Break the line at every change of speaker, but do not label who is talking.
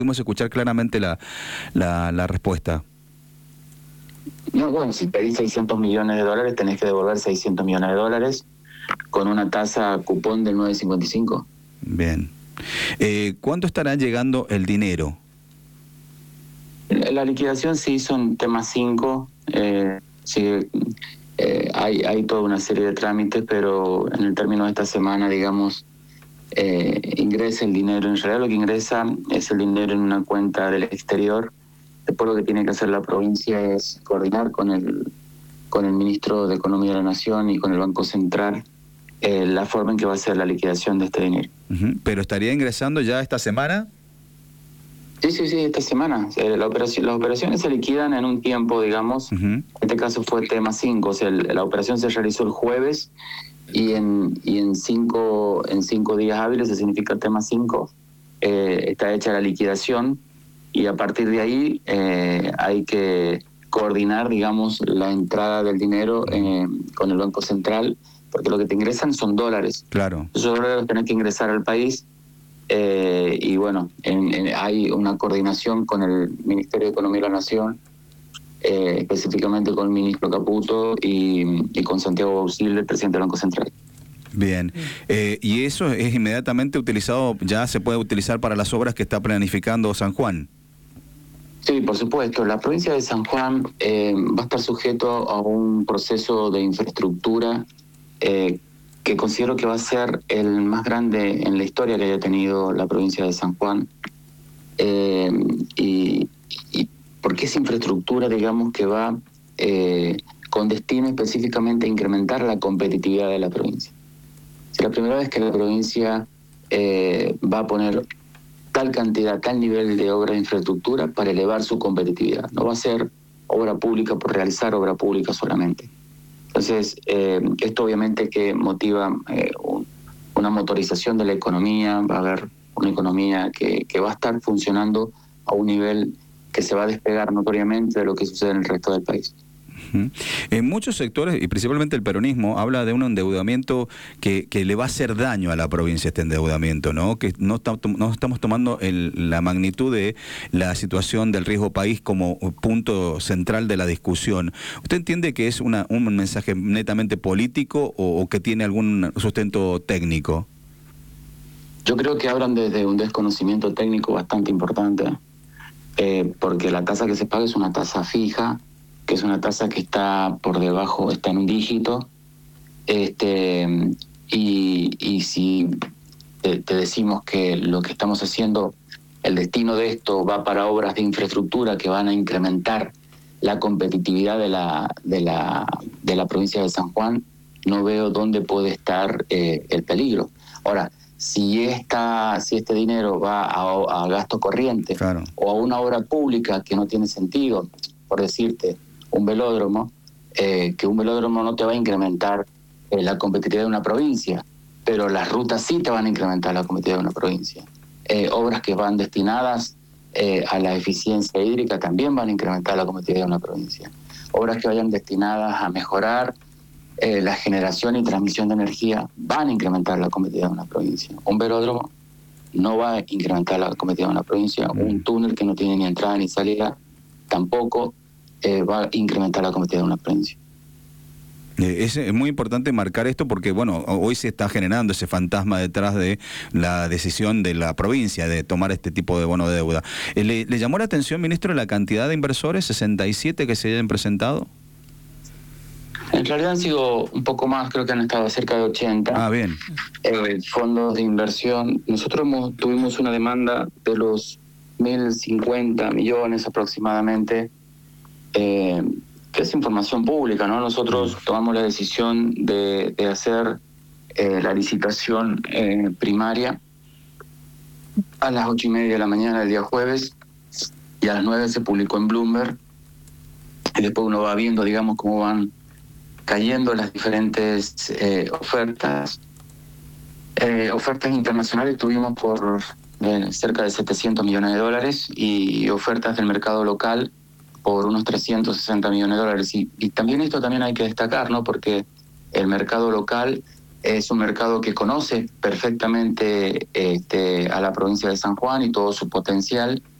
Pudimos escuchar claramente la respuesta.
No, bueno, si pedís 600 millones de dólares, tenés que devolver 600 millones de dólares con una tasa cupón del 9,55.
Bien. ¿Cuánto estará llegando el dinero?
La liquidación se hizo en tema 5. Hay toda una serie de trámites, pero en el término de esta semana, digamos, ingresa el dinero. En realidad lo que ingresa es el dinero en una cuenta del exterior. Después lo que tiene que hacer la provincia es coordinar con el ministro de Economía de la Nación y con el Banco Central la forma en que va a ser la liquidación de este dinero.
¿Pero estaría ingresando ya esta semana?
Sí, esta semana. Las operaciones se liquidan en un tiempo, digamos. En este caso fue tema 5, o sea, la operación se realizó el jueves y en cinco días hábiles, eso significa tema 5, está hecha la liquidación y a partir de ahí hay que coordinar, digamos, la entrada del dinero con el Banco Central, porque lo que te ingresan son dólares.
Claro.
Esos dólares los tenés que ingresar al país. Y bueno, hay una coordinación con el Ministerio de Economía de la Nación, específicamente con el ministro Caputo y con Santiago Bausil, el presidente del Banco Central.
Bien, y eso es inmediatamente utilizado, ya se puede utilizar para las obras que está planificando San Juan.
Sí, por supuesto. La provincia de San Juan va a estar sujeto a un proceso de infraestructura que considero que va a ser el más grande en la historia que haya tenido la provincia de San Juan. Y porque esa infraestructura, digamos, que va con destino específicamente a incrementar la competitividad de la provincia. Es la primera vez que la provincia va a poner tal cantidad, tal nivel de obra de infraestructura para elevar su competitividad. No va a ser obra pública por realizar obra pública solamente. Entonces, esto obviamente que motiva una motorización de la economía, va a haber una economía que va a estar funcionando a un nivel que se va a despegar notoriamente de lo que sucede en el resto del país.
En muchos sectores, y principalmente el peronismo, habla de un endeudamiento que le va a hacer daño a la provincia, este endeudamiento, ¿no? Que no estamos tomando la magnitud de la situación del riesgo país como punto central de la discusión. ¿Usted entiende que es un mensaje netamente político o que tiene algún sustento técnico?
Yo creo que hablan desde un desconocimiento técnico bastante importante, porque la tasa que se paga es una tasa fija, que es una tasa que está por debajo, está en un dígito, y si te decimos que lo que estamos haciendo, el destino de esto va para obras de infraestructura que van a incrementar la competitividad de la provincia de San Juan, no veo dónde puede estar el peligro. Ahora, si este dinero va a gasto corriente, claro, o a una obra pública que no tiene sentido, por decirte, un velódromo, que un velódromo no te va a incrementar la competitividad de una provincia, pero las rutas sí te van a incrementar la competitividad de una provincia. Obras que van destinadas a la eficiencia hídrica también van a incrementar la competitividad de una provincia. Obras que vayan destinadas a mejorar la generación y transmisión de energía van a incrementar la competitividad de una provincia. Un velódromo no va a incrementar la competitividad de una provincia. Un túnel que no tiene ni entrada ni salida tampoco va a incrementar la competitividad de una provincia.
Es muy importante marcar esto porque, bueno, hoy se está generando ese fantasma detrás de la decisión de la provincia de tomar este tipo de bono de deuda. ¿Le llamó la atención, ministro, la cantidad de inversores, 67 que se hayan presentado?
En realidad han sido un poco más, creo que han estado cerca de 80.
Ah, bien.
Fondos de inversión. Nosotros tuvimos una demanda de los 1.050 millones aproximadamente, que es información pública, ¿no? Nosotros tomamos la decisión de hacer la licitación primaria a las 8:30 de la mañana del día jueves, y a las 9 se publicó en Bloomberg, y después uno va viendo, digamos, cómo van cayendo las diferentes ofertas. Ofertas internacionales tuvimos por cerca de 700 millones de dólares y ofertas del mercado local por unos 360 millones de dólares. Y también esto también hay que destacar, ¿no? Porque el mercado local Es un mercado que conoce perfectamente a la provincia de San Juan y todo su potencial.